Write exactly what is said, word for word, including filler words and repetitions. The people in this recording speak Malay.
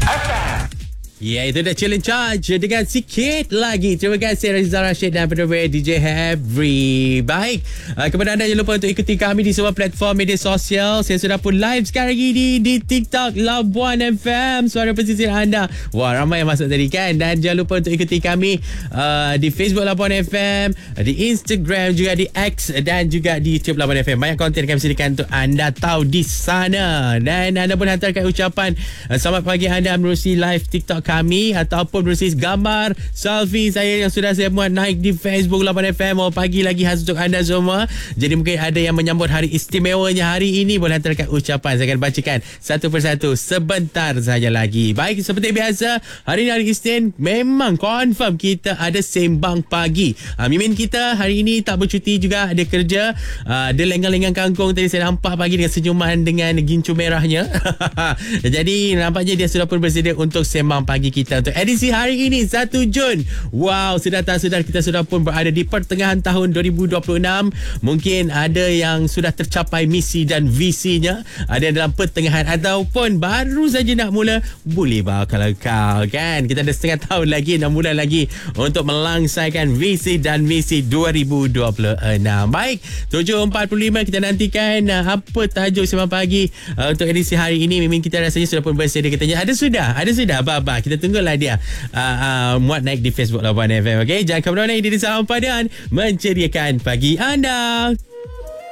Ya, itu dah challenge charge dengan sikit lagi. Terima kasih Rizal Rashid dan penerbit D J Hebri. Baik, uh, kepada anda jangan lupa untuk ikuti kami di semua platform media sosial. Saya sudah pun live sekarang ini di TikTok Labuan F M, suara pesisir anda. Wah, ramai yang masuk tadi kan. Dan jangan lupa untuk ikuti kami uh, di Facebook Labuan F M, di Instagram juga, di X dan juga di YouTube Labuan F M. Banyak konten kami sediakan untuk anda tahu di sana. Dan anda pun hantarkan ucapan uh, selamat pagi anda menerusi live TikTok kami ataupun berisi gambar selfie saya yang sudah saya muat naik di Facebook Labuan F M. Oh, pagi lagi khas untuk anda semua. Jadi mungkin ada yang menyambut hari istimewanya hari ini, boleh hantarkan ucapan. Saya akan bacakan satu persatu sebentar saja lagi. Baik, seperti biasa, hari ini hari Isnin, memang confirm kita ada sembang pagi. Ha, Mimin kita hari ini tak bercuti juga, ada kerja. Ha, dia lenggang-lenggang kangkung tadi saya nampak pagi dengan senyuman dengan gincu merahnya. Jadi nampaknya dia sudah pun bersedia untuk sembang pagi kita untuk edisi hari ini satu Jun. Wow, sudah tak sedar kita sudah pun berada di pertengahan tahun dua ribu dua puluh enam. Mungkin ada yang sudah tercapai misi dan visinya, ada yang dalam pertengahan ataupun baru saja nak mula. Boleh bah kalau kau kan. Kita ada setengah tahun lagi, enam bulan lagi untuk melangsaikan visi dan misi dua ribu dua puluh enam. Baik, tujuh empat puluh lima kita nantikan uh, apa tajuk sembang pagi uh, untuk edisi hari ini. Memang kita rasanya sudah pun bersedia katanya. Ada sudah, ada sudah. Baba, kita tunggulah dia uh, uh, muat naik di Facebook Labuan F M. Okey, jangan ke mana-mana. Ini di Salam Padan menceriakan pagi anda.